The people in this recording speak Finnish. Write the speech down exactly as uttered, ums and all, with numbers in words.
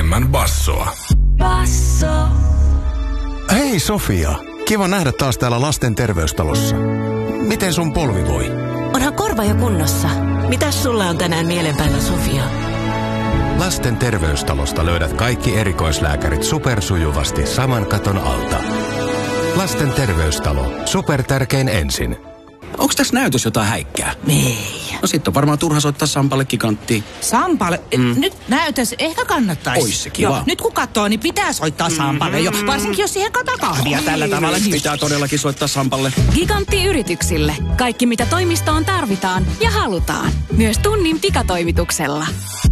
enemmän bassoa. Basso. Hei Sofia, kiva nähdä taas täällä lasten terveystalossa. Miten sun polvi voi? Onhan korva jo kunnossa. Mitäs sulla on tänään mielenpäivä, Sofia? Lasten terveystalosta löydät kaikki erikoislääkärit supersujuvasti saman katon alta. Lasten terveystalo. Supertärkein ensin. Onks tässä näytös jotain häikkää? Ei. No sit on varmaan turha soittaa Sampalle Giganttiin. Sampalle? Mm. Nyt näytös ehkä kannattaisi. Ois se kiva. Joo, nyt kun katsoo, niin pitää soittaa Sampalle jo. Varsinkin jos siihen kataa kahvia tällä tavalla. Pitää todellakin soittaa Sampalle. Gigantti yrityksille. Kaikki mitä toimistoon tarvitaan ja halutaan. Myös tunnin pikatoimituksella.